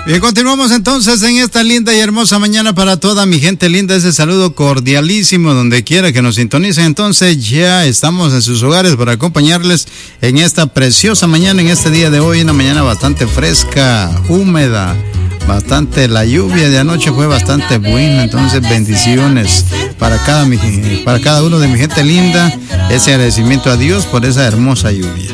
Bien, continuamos entonces en esta linda y hermosa mañana para toda mi gente linda. Ese saludo cordialísimo donde quiera que nos sintonicen. Entonces ya estamos en sus hogares para acompañarles en esta preciosa mañana, en este día de hoy, una mañana bastante fresca, húmeda. La lluvia de anoche fue bastante buena, entonces bendiciones para cada uno de mi gente linda. Ese agradecimiento a Dios por esa hermosa lluvia.